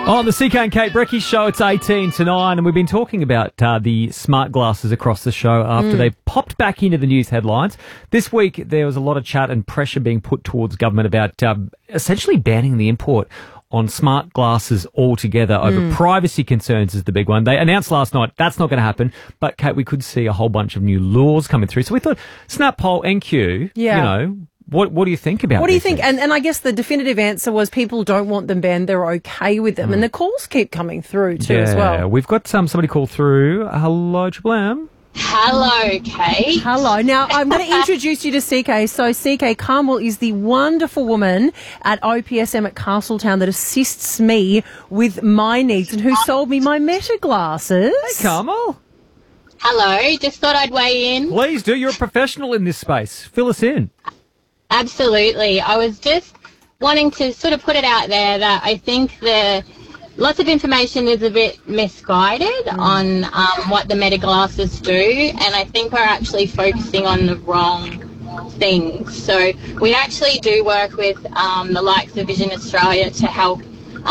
On the CK and Kate Brecky show, it's 18 to 9, and we've been talking about the smart glasses across the show after they popped back into the news headlines. This week, there was a lot of chat and pressure being put towards government about essentially banning the import on smart glasses altogether over privacy concerns is the big one. They announced last night that's not going to happen, but Kate, we could see a whole bunch of new laws coming through. So we thought, Snap Poll NQ, you know, what do you think about this? What do you think? And I guess the definitive answer was people don't want them banned. They're okay with them. And the calls keep coming through too as well. We've got somebody call through. Hello, Triple M. Hello, Kate. Hello. Now, I'm going to introduce you to CK. So, CK, Carmel is the wonderful woman at OPSM at Castletown that assists me with my needs and who sold me my Meta glasses. Hey, Carmel. Hello. Just thought I'd weigh in. Please do. You're a professional in this space. Fill us in. Absolutely. I was just wanting to sort of put it out there that I think lots of information is a bit misguided on what the Meta glasses do, and I think we're actually focusing on the wrong things. So we actually do work with the likes of Vision Australia to help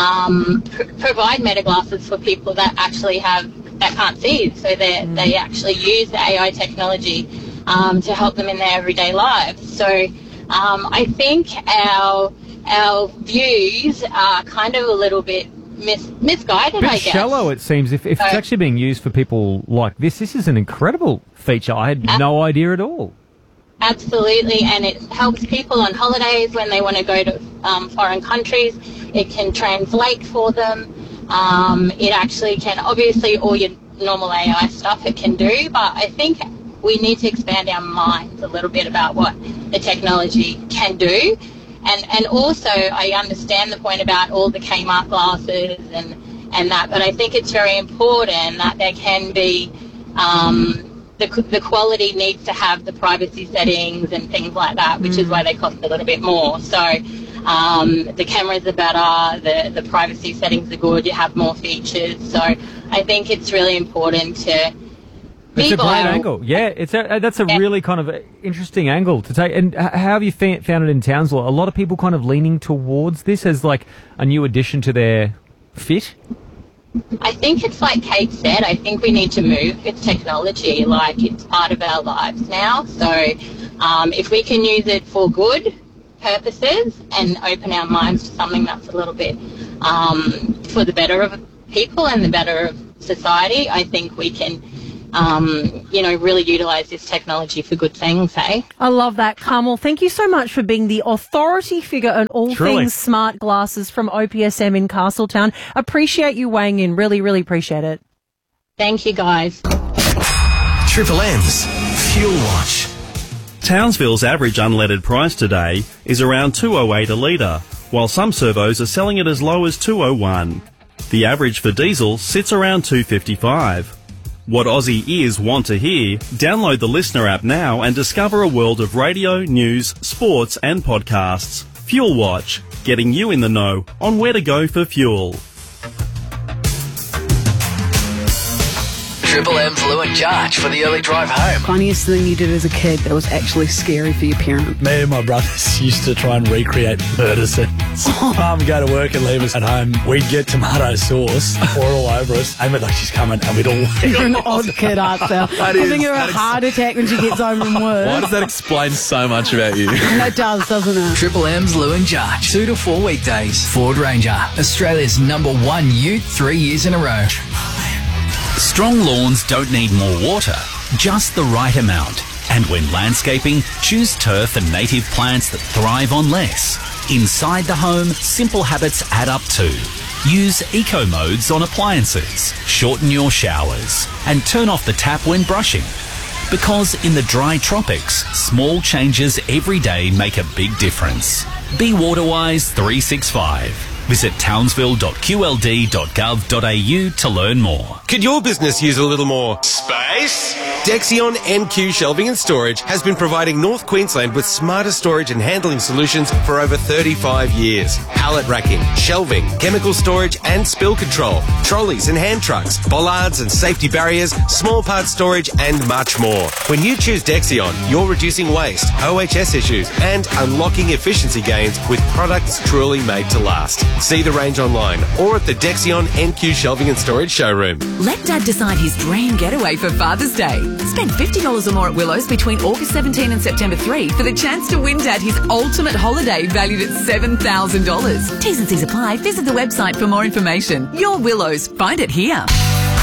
provide Meta glasses for people that actually that can't see. So they actually use the AI technology to help them in their everyday lives. So I think our views are kind of a little bit misguided, I guess. Shallow, it seems. If it's actually being used for people like this is an incredible feature. I had no idea at all. Absolutely, and it helps people on holidays when they want to go to foreign countries. It can translate for them. It actually can, obviously, all your normal AI stuff it can do, but I think we need to expand our minds a little bit about what the technology can do. And also, I understand the point about all the Kmart glasses and that, but I think it's very important that there can be, the quality needs to have the privacy settings and things like that, which is why they cost a little bit more. So the cameras are better, the privacy settings are good, you have more features. So I think it's really important to It's a great angle. Yeah, that's a really kind of interesting angle to take. And how have you found it in Townsville? A lot of people kind of leaning towards this as like a new addition to their fit? I think it's like Kate said, I think we need to move with technology. Like, it's part of our lives now. So if we can use it for good purposes and open our minds to something that's a little bit for the better of people and the better of society, I think we can really utilise this technology for good things, eh? I love that, Carmel. Thank you so much for being the authority figure on all things smart glasses from OPSM in Castletown. Appreciate you weighing in. Really, really appreciate it. Thank you, guys. Triple M's Fuel Watch. Townsville's average unleaded price today is around $2.08 a litre, while some servos are selling it as low as $2.01. The average for diesel sits around $2.55. What Aussie ears want to hear? Download the Listener app now and discover a world of radio, news, sports and podcasts. Fuel Watch, getting you in the know on where to go for fuel. Triple M's Lou and Jarch for the early drive home. Funniest thing you did as a kid that was actually scary for your parent? Me and my brothers used to try and recreate murder scenes. Mum go to work and leave us at home. We'd get tomato sauce, pour it all over us, and we'd like, she's coming, and we'd all... You're an odd kid, aren't you? I think you're a heart attack when she gets home from work. Why does that explain so much about you? It does, doesn't it? Triple M's Lou and Jarch. 2 to 4 weekdays. Ford Ranger, Australia's #1 ute 3 years in a row. Strong lawns don't need more water, just the right amount. And when landscaping, choose turf and native plants that thrive on less. Inside the home, simple habits add up too. Use eco modes on appliances, shorten your showers, and turn off the tap when brushing. Because in the dry tropics, small changes every day make a big difference. Be Waterwise 365. Visit townsville.qld.gov.au to learn more. Could your business use a little more space? Dexion NQ Shelving and Storage has been providing North Queensland with smarter storage and handling solutions for over 35 years. Pallet racking, shelving, chemical storage and spill control, trolleys and hand trucks, bollards and safety barriers, small part storage and much more. When you choose Dexion, you're reducing waste, OHS issues and unlocking efficiency gains with products truly made to last. See the range online or at the Dexion NQ Shelving and Storage showroom. Let Dad decide his dream getaway for Father's Day. Spend $50 or more at Willows between August 17 and September 3 for the chance to win Dad his ultimate holiday valued at $7,000. T's and C's apply. Visit the website for more information. Your Willows. Find it here.